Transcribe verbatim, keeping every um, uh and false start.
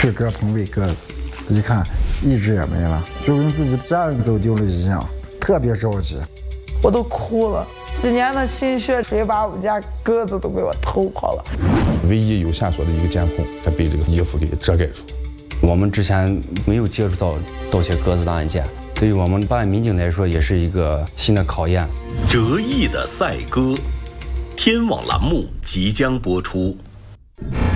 赤鸽同喂鸽子，一看一只也没了，就跟自己的家人走丢了一样，特别着急。 我都哭了，几年的心血，谁把我们家鸽子都给我偷跑了。 唯一有线索的一个监控，它被这个衣服给遮盖住。 我们之前没有接触到盗窃鸽子的案件，对于我们办案民警来说，也是一个新的考验。 折翼的赛鸽，天网栏目即将播出。